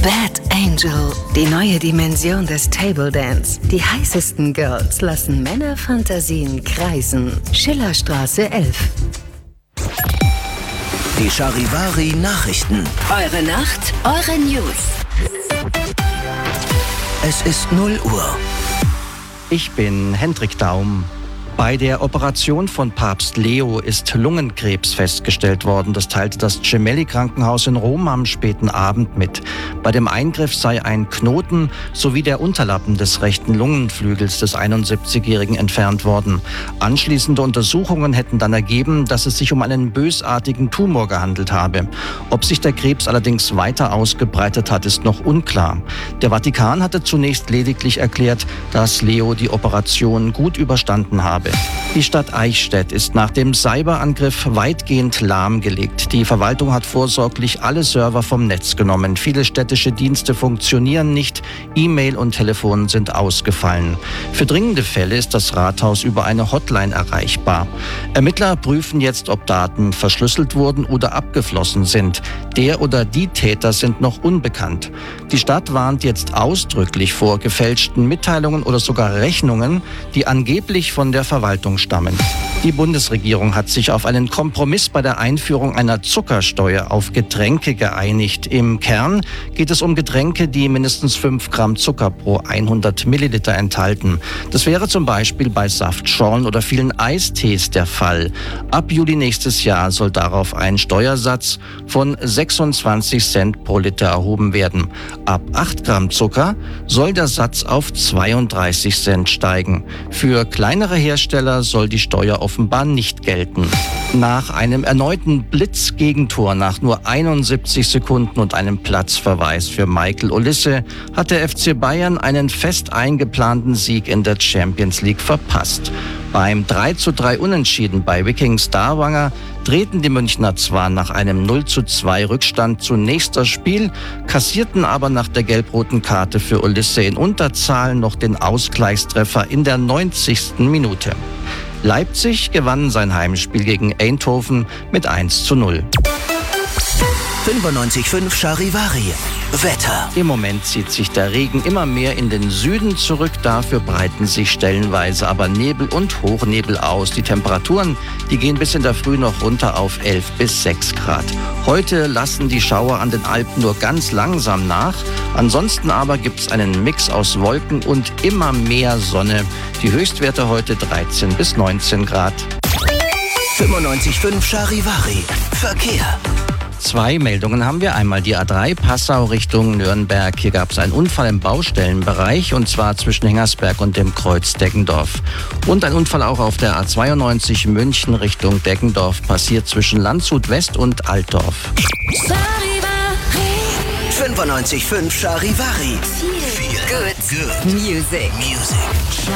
Bad Angel, die neue Dimension des Table Dance. Die heißesten Girls lassen Männerfantasien kreisen. Schillerstraße 11. Die Charivari Nachrichten. Eure Nacht, eure News. Es ist 0 Uhr. Ich bin Hendrik Daum. Bei der Operation von Papst Leo ist Lungenkrebs festgestellt worden. Das teilte das Gemelli-Krankenhaus in Rom am späten Abend mit. Bei dem Eingriff sei ein Knoten sowie der Unterlappen des rechten Lungenflügels des 71-Jährigen entfernt worden. Anschließende Untersuchungen hätten dann ergeben, dass es sich um einen bösartigen Tumor gehandelt habe. Ob sich der Krebs allerdings weiter ausgebreitet hat, ist noch unklar. Der Vatikan hatte zunächst lediglich erklärt, dass Leo die Operation gut überstanden habe. Die Stadt Eichstätt ist nach dem Cyberangriff weitgehend lahmgelegt. Die Verwaltung hat vorsorglich alle Server vom Netz genommen. Viele städtische Dienste funktionieren nicht. E-Mail und Telefon sind ausgefallen. Für dringende Fälle ist das Rathaus über eine Hotline erreichbar. Ermittler prüfen jetzt, ob Daten verschlüsselt wurden oder abgeflossen sind. Der oder die Täter sind noch unbekannt. Die Stadt warnt jetzt ausdrücklich vor gefälschten Mitteilungen oder sogar Rechnungen, die angeblich von der Verwaltung stammen. Die Bundesregierung hat sich auf einen Kompromiss bei der Einführung einer Zuckersteuer auf Getränke geeinigt. Im Kern geht es um Getränke, die mindestens 5 Gramm Zucker pro 100 Milliliter enthalten. Das wäre zum Beispiel bei Saftschorlen oder vielen Eistees der Fall. Ab Juli nächstes Jahr soll darauf ein Steuersatz von 26 Cent pro Liter erhoben werden. Ab 8 Gramm Zucker soll der Satz auf 32 Cent steigen. Für kleinere Hersteller soll die Steuer offenbar nicht gelten. Nach einem erneuten Blitzgegentor nach nur 71 Sekunden und einem Platzverweis für Michael Olise hat der FC Bayern einen fest eingeplanten Sieg in der Champions League verpasst. Beim 3:3 Unentschieden bei Viking Stavanger drehten die Münchner zwar nach einem 0:2 Rückstand zunächst das Spiel, kassierten aber nach der gelb-roten Karte für Olise in Unterzahl noch den Ausgleichstreffer in der 90. Minute. Leipzig gewann sein Heimspiel gegen Eindhoven mit 1:0. 95.5 Charivari. Wetter. Im Moment zieht sich der Regen immer mehr in den Süden zurück. Dafür breiten sich stellenweise aber Nebel und Hochnebel aus. Die Temperaturen, die gehen bis in der Früh noch runter auf 11 bis 6 Grad. Heute lassen die Schauer an den Alpen nur ganz langsam nach. Ansonsten aber gibt es einen Mix aus Wolken und immer mehr Sonne. Die Höchstwerte heute 13 bis 19 Grad. 95.5 Charivari. Verkehr. 2 Meldungen haben wir. Einmal die A3 Passau Richtung Nürnberg. Hier gab es einen Unfall im Baustellenbereich und zwar zwischen Hengersberg und dem Kreuz Deggendorf. Und ein Unfall auch auf der A92 München Richtung Deggendorf passiert zwischen Landshut West und Altdorf. 95.5 Charivari. Good Music.